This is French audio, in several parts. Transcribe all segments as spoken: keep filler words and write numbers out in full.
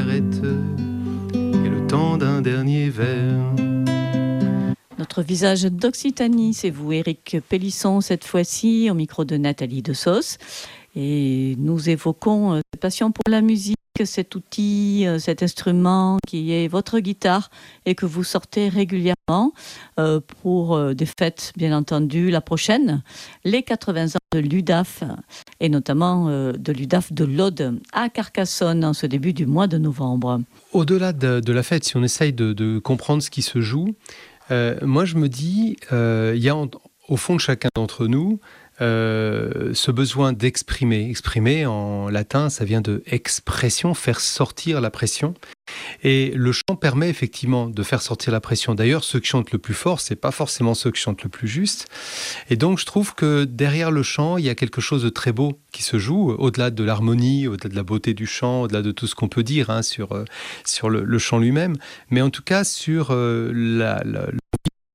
cigarette et le temps d'un dernier verre. Notre visage d'Occitanie, c'est vous, Éric Pélisson, cette fois-ci, au micro de Nathalie Dessos. Et nous évoquons cette passion pour la musique, cet outil, cet instrument qui est votre guitare et que vous sortez régulièrement euh, pour euh, des fêtes, bien entendu, la prochaine, les quatre-vingts ans de l'U D A F et notamment euh, de l'U D A F de l'Aude à Carcassonne en ce début du mois de novembre. Au-delà de, de la fête, si on essaye de, de comprendre ce qui se joue, euh, moi je me dis, euh, il y a en, au fond de chacun d'entre nous Euh, ce besoin d'exprimer. Exprimer, en latin, ça vient de expression, faire sortir la pression. Et le chant permet effectivement de faire sortir la pression. D'ailleurs, ceux qui chantent le plus fort, c'est pas forcément ceux qui chantent le plus juste. Et donc, je trouve que derrière le chant, il y a quelque chose de très beau qui se joue, au-delà de l'harmonie, au-delà de la beauté du chant, au-delà de tout ce qu'on peut dire hein, sur, euh, sur le, le chant lui-même, mais en tout cas sur euh, la, la, la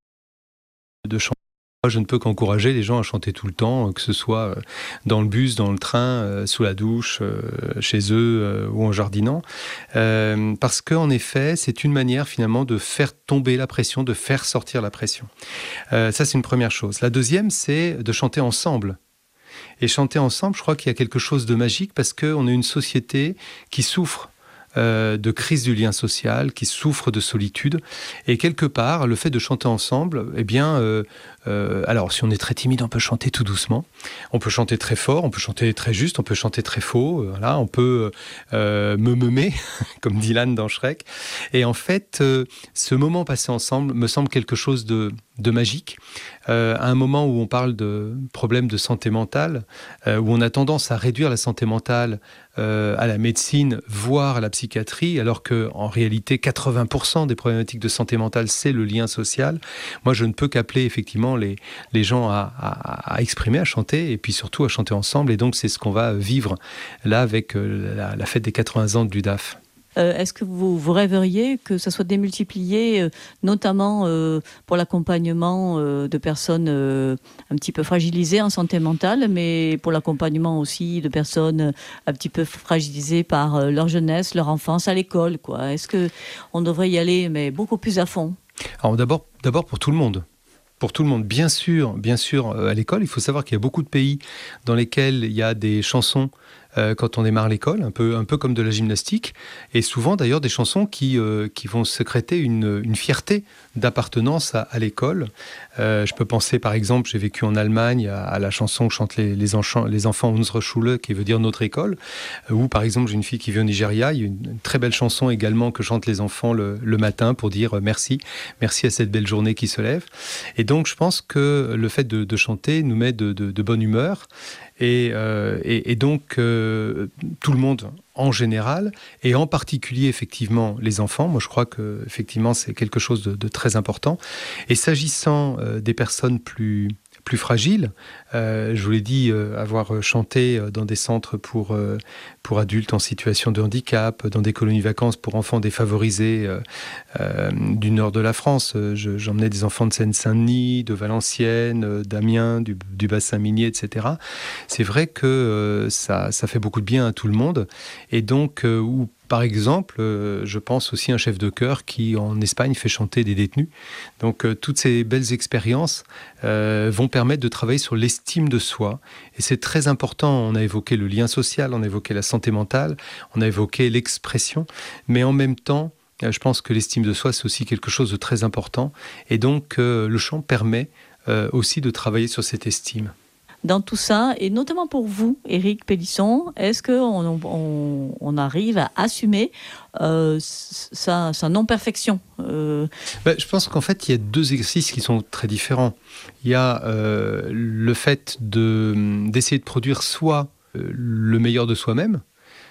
de chanter. Je ne peux qu'encourager les gens à chanter tout le temps, que ce soit dans le bus, dans le train, sous la douche, chez eux ou en jardinant. Euh, parce qu'en effet, c'est une manière finalement de faire tomber la pression, de faire sortir la pression. Euh, ça, c'est une première chose. La deuxième, c'est de chanter ensemble. Et chanter ensemble, je crois qu'il y a quelque chose de magique parce qu'on est une société qui souffre Euh, de crise du lien social, qui souffre de solitude. Et quelque part, le fait de chanter ensemble, eh bien, euh, euh, alors si on est très timide, on peut chanter tout doucement, on peut chanter très fort, on peut chanter très juste, on peut chanter très faux, euh, voilà, on peut euh, me meumer, comme Dylan dans Shrek. Et en fait, euh, ce moment passé ensemble me semble quelque chose de, de magique. Euh, à un moment où on parle de problèmes de santé mentale, euh, où on a tendance à réduire la santé mentale euh, à la médecine, voire à la psychiatrie, alors qu'en réalité, quatre-vingts pour cent des problématiques de santé mentale, c'est le lien social. Moi, je ne peux qu'appeler effectivement les, les gens à, à, à exprimer, à chanter, et puis surtout à chanter ensemble. Et donc, c'est ce qu'on va vivre là avec euh, la, la fête des quatre-vingts ans de l'U D A F. Euh, est-ce que vous, vous rêveriez que ça soit démultiplié, euh, notamment euh, pour l'accompagnement euh, de personnes euh, un petit peu fragilisées en santé mentale, mais pour l'accompagnement aussi de personnes un petit peu fragilisées par euh, leur jeunesse, leur enfance à l'école, quoi. Est-ce qu'on devrait y aller, mais beaucoup plus à fond ? Alors d'abord, d'abord pour tout le monde. Pour tout le monde, bien sûr, bien sûr, à l'école, il faut savoir qu'il y a beaucoup de pays dans lesquels il y a des chansons euh, quand on démarre l'école, un peu, un peu comme de la gymnastique, et souvent d'ailleurs des chansons qui, euh, qui vont sécréter une, une fierté d'appartenance à, à l'école. Euh, je peux penser par exemple, j'ai vécu en Allemagne, à, à la chanson que chantent les, les, enchants, les enfants Unsere Schule, qui veut dire notre école, ou par exemple j'ai une fille qui vit au Nigeria, il y a une, une très belle chanson également que chantent les enfants le, le matin pour dire euh, merci, merci à cette belle journée qui se lève. Et donc je pense que le fait de, de chanter nous met de, de, de bonne humeur. Et, euh, et, et donc, euh, tout le monde en général, et en particulier, effectivement, les enfants. Moi, je crois que, effectivement, c'est quelque chose de, de très important. Et s'agissant euh, des personnes plus... plus fragiles. Euh, je vous l'ai dit, euh, avoir chanté dans des centres pour, euh, pour adultes en situation de handicap, dans des colonies vacances pour enfants défavorisés euh, euh, du nord de la France. Je, j'emmenais des enfants de Seine-Saint-Denis, de Valenciennes, euh, d'Amiens, du, du bassin minier, et cetera. C'est vrai que euh, ça, ça fait beaucoup de bien à tout le monde. Et donc, euh, où par exemple, euh, je pense aussi à un chef de chœur qui, en Espagne, fait chanter des détenus. Donc, euh, toutes ces belles expériences euh, vont permettre de travailler sur l'estime de soi. Et c'est très important. On a évoqué le lien social, on a évoqué la santé mentale, on a évoqué l'expression. Mais en même temps, euh, je pense que l'estime de soi, c'est aussi quelque chose de très important. Et donc, euh, le chant permet euh, aussi de travailler sur cette estime. Dans tout ça, et notamment pour vous, Éric Pélisson, est-ce qu'on on, on arrive à assumer euh, sa, sa non-perfection euh... ben, Je pense qu'en fait, il y a deux exercices qui sont très différents. Il y a euh, le fait de, d'essayer de produire soit euh, le meilleur de soi-même.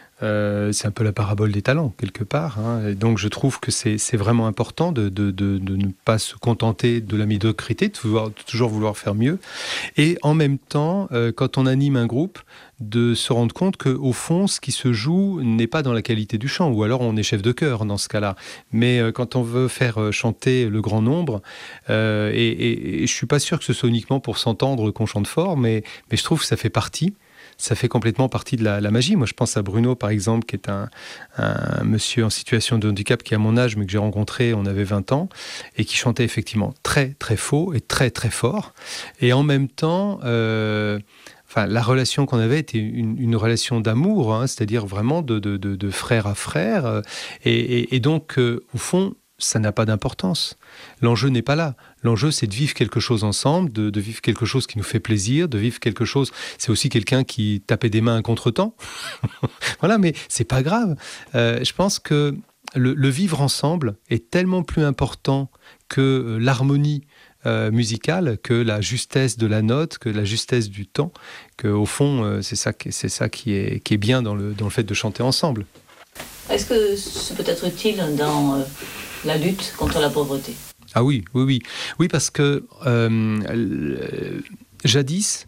Euh, c'est un peu la parabole des talents, quelque part. Hein. Et donc, je trouve que c'est, c'est vraiment important de, de, de, de ne pas se contenter de la médiocrité, de, vouloir, de toujours vouloir faire mieux. Et en même temps, euh, quand on anime un groupe, de se rendre compte qu'au fond, ce qui se joue n'est pas dans la qualité du chant, ou alors on est chef de chœur dans ce cas-là. Mais euh, quand on veut faire chanter le grand nombre, euh, et, et, et je ne suis pas sûr que ce soit uniquement pour s'entendre qu'on chante fort, mais, mais je trouve que ça fait partie. ça fait complètement partie de la, la magie. Moi, je pense à Bruno, par exemple, qui est un, un monsieur en situation de handicap qui est à mon âge, mais que j'ai rencontré, on avait vingt ans, et qui chantait effectivement très, très faux et très, très fort. Et en même temps... Euh, Enfin, la relation qu'on avait était une, une relation d'amour, hein, c'est-à-dire vraiment de, de, de, de frère à frère. Et, et, et donc, euh, au fond, ça n'a pas d'importance. L'enjeu n'est pas là. L'enjeu, c'est de vivre quelque chose ensemble, de, de vivre quelque chose qui nous fait plaisir, de vivre quelque chose... C'est aussi quelqu'un qui tapait des mains à contre-temps. Voilà, mais c'est pas grave. Euh, je pense que le, le vivre ensemble est tellement plus important que l'harmonie Euh, musicale, que la justesse de la note, que la justesse du temps, qu'au fond, euh, c'est ça, qui, c'est ça qui, est, qui est bien dans le, dans le fait de chanter ensemble. Est-ce que c'est peut-être utile dans euh, la lutte contre la pauvreté ? Ah oui, oui, oui. Oui, parce que euh, euh, jadis,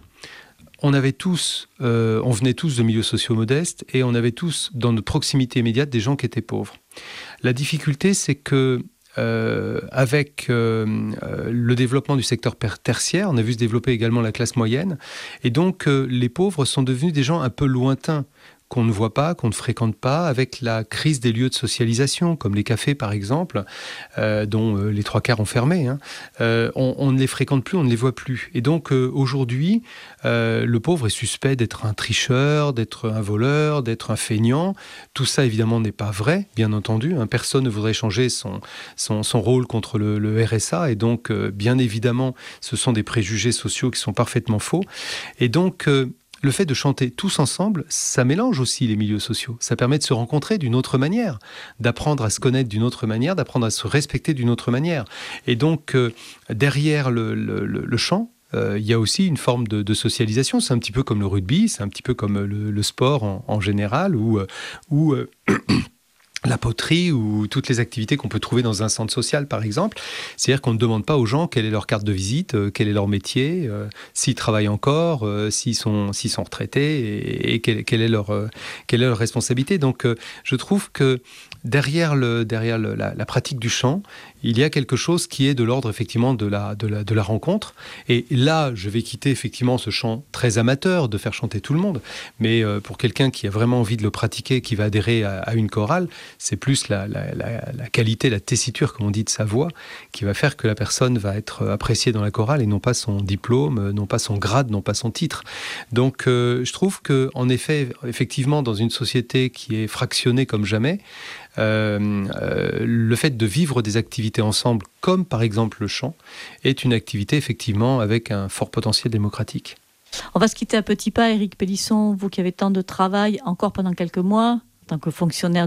on avait tous, euh, on venait tous de milieux sociaux modestes et on avait tous, dans notre proximité immédiate, des gens qui étaient pauvres. La difficulté, c'est que Euh, avec euh, euh, le développement du secteur tertiaire, on a vu se développer également la classe moyenne, et donc euh, les pauvres sont devenus des gens un peu lointains, qu'on ne voit pas, qu'on ne fréquente pas, avec la crise des lieux de socialisation, comme les cafés par exemple, euh, dont euh, les trois quarts ont fermé. Hein. Euh, on, on ne les fréquente plus, on ne les voit plus. Et donc euh, aujourd'hui, euh, le pauvre est suspect d'être un tricheur, d'être un voleur, d'être un feignant. Tout ça évidemment n'est pas vrai, bien entendu. Hein. Personne ne voudrait changer son, son, son rôle contre le, le R S A, et donc euh, bien évidemment, ce sont des préjugés sociaux qui sont parfaitement faux. Et donc... Euh, Le fait de chanter tous ensemble, ça mélange aussi les milieux sociaux. Ça permet de se rencontrer d'une autre manière, d'apprendre à se connaître d'une autre manière, d'apprendre à se respecter d'une autre manière. Et donc, euh, derrière le, le, le chant, euh, il y a aussi une forme de, de socialisation. C'est un petit peu comme le rugby, c'est un petit peu comme le, le sport en, en général, où... Euh, où euh, la poterie ou toutes les activités qu'on peut trouver dans un centre social, par exemple. C'est-à-dire qu'on ne demande pas aux gens quelle est leur carte de visite, euh, quel est leur métier, euh, s'ils travaillent encore, euh, s'ils sont, s'ils sont retraités et, et quelle, quelle, est leur, euh, quelle est leur responsabilité. Donc, euh, je trouve que derrière, le, derrière le, la, la pratique du chant, il y a quelque chose qui est de l'ordre, effectivement, de la, de la, de la rencontre. Et là, je vais quitter, effectivement, ce chant très amateur de faire chanter tout le monde. Mais euh, pour quelqu'un qui a vraiment envie de le pratiquer, qui va adhérer à, à une chorale, c'est plus la, la, la, la qualité, la tessiture, comme on dit, de sa voix, qui va faire que la personne va être appréciée dans la chorale et non pas son diplôme, non pas son grade, non pas son titre. Donc, euh, je trouve qu'en effet, effectivement, dans une société qui est fractionnée comme jamais, euh, euh, le fait de vivre des activités ensemble, comme par exemple le chant, est une activité, effectivement, avec un fort potentiel démocratique. On va se quitter à petits pas, Éric Pélisson, vous qui avez tant de travail, encore pendant quelques mois, en tant que fonctionnaire